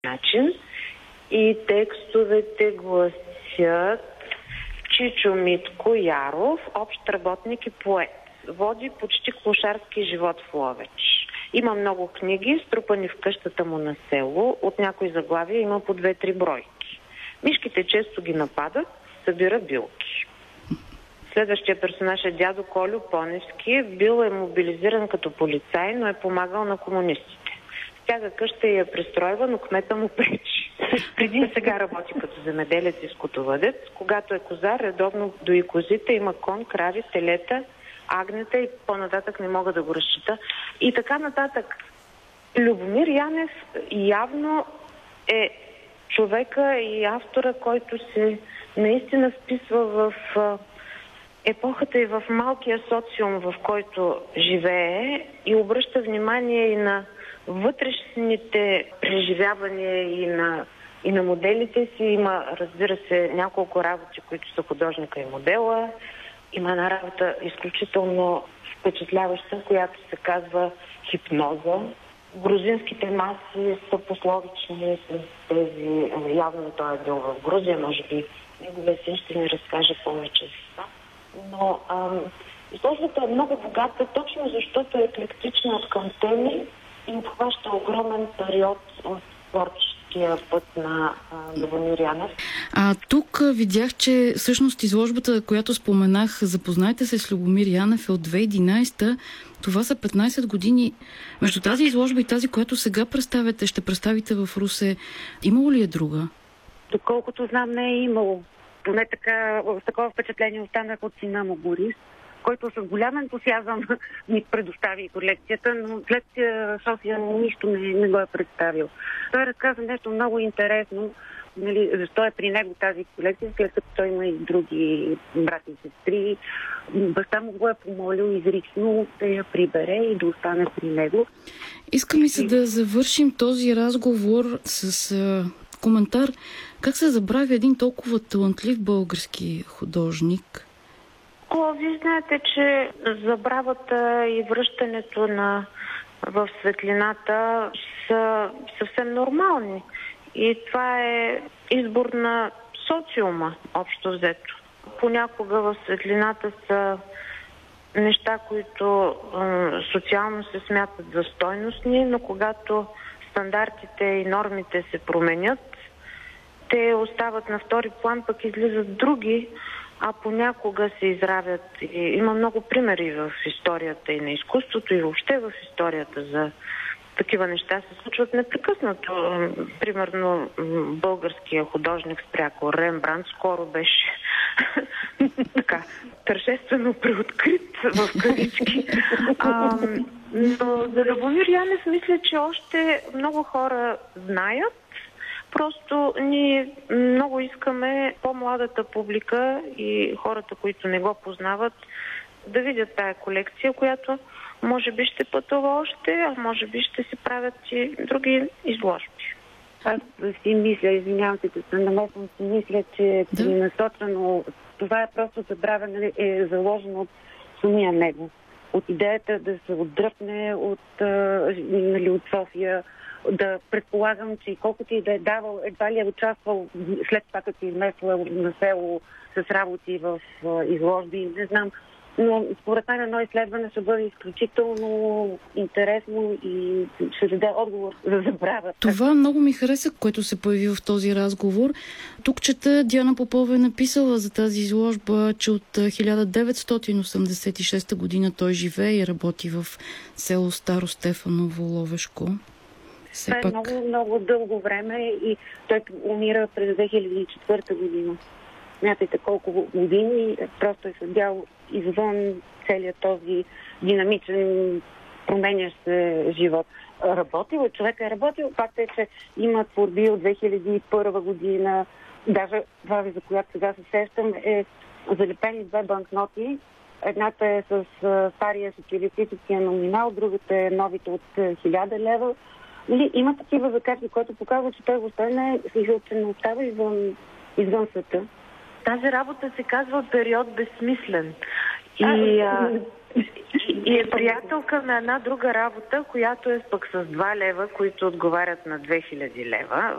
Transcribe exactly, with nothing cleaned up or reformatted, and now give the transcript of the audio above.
начин. И текстовете гласят: Чичо Митко Яров, общ работник и поет. Води почти клошарски живот в Ловеч. Има много книги, струпани в къщата му на село. От някои заглавия има по две-три бройки. Мишките често ги нападат, събира билки. Следващия персонаж е дядо Колю Поневски. Бил е мобилизиран като полицай, но е помагал на комунистите. Стяга къща и я пристройва, но кмета му пречи. Преди сега работи като земеделец и скотовъдец. Когато е козар, редовно дои козите, има кон, крави, телета, агнета и по-нататък не мога да го разчита. И така нататък. Любомир Янев явно е човека и автора, който се наистина вписва в епохата и в малкия социум, в който живее, и обръща внимание и на вътрешните преживявания и на, и на моделите си. Има, разбира се, няколко работи, които са художника и модела. Има една работа изключително впечатляваща, която се казва Хипноза. Грузинските маси са пословични с тези. Явно той е бил в Грузия, може би неговия син ще ни разкаже повече за това. Но изложбата е много богата, точно защото е еклектична от към теми и обхваща огромен период от творческия път на Любомир Янев. А тук видях, че всъщност изложбата, която споменах, Запознайте се с Любомир Янев, е от две хиляди и единадесета. Това са петнадесет години. Между тази изложба и тази, която сега представяте, ще представите в Русе, имало ли е друга? Доколкото знам, не е имало. Поне така, с такова впечатление останах от сина му Борис, който с голям ентусиазъм ми предостави колекцията, но след София нищо не, не го е представил. Той разказа нещо много интересно, нали, защо е при него тази колекция, след като той има и други брати и сестри. Баща му го е помолил изрично да я прибере и да остане при него. Искам и се да завършим този разговор с а, коментар. Как се забравя един толкова талантлив български художник? О, вие знаете, че забравата и връщането на в светлината са съвсем нормални. И това е избор на социума, общо взето. Понякога в светлината са неща, които е, социално се смятат за стойностни, но когато стандартите и нормите се променят, те остават на втори план, пък излизат други, а понякога се изравят. И има много примери в историята и на изкуството, и въобще в историята за такива неща се случват непрекъснато. Примерно българския художник спряко Рембрандт скоро беше така тържествено преоткрит в кавички. А, но за Любомир Янев мисля, че още много хора знаят. Просто ние много искаме по-младата публика и хората, които не го познават, да видят тая колекция, която може би ще пътува още, а може би ще се правят и други изложби. Аз си мисля, извинявам се, че се намесвам, си мисля, че да. Насочено това е просто забравяне, е заложено от самия него. От идеята да се отдръпне от, нали, от София, да предполагам, че колкото и да е давал, едва ли е участвал след това, като измесва на село с работи в изложби, не знам. Но според мен едно изследване ще бъде изключително интересно и ще даде отговор за забрава. Това много ми хареса, което се появи в този разговор. Тук чета, Диана Попова е написала за тази изложба, че от хиляда деветстотин осемдесет и шеста година той живее и работи в село Старо Стефаново, Ловешко. Това е пак... много, много дълго време и той умира през две хиляди и четвърта година. Смятайте колко години, просто е седял извън целият този динамичен, променящ се живот. Работил, човек е работил. Факт е, че има творби от две хиляди и първа година. Даже това, за която сега се сещам, е залепени две банкноти. Едната е с стария социалистическия номинал, другата е новите от хиляда лева. Или има такива закачки, които показва, че той въобще не, че не остава извън, извън света. Тази работа се казва период безсмислен. И, а, и е приятелка на една друга работа, която е пък с два лева, които отговарят на две хиляди лева.